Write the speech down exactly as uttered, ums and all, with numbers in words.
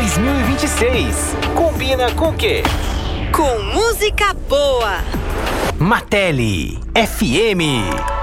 dois mil e vinte e seis. Combina com o quê? Com música boa. Martelli F M.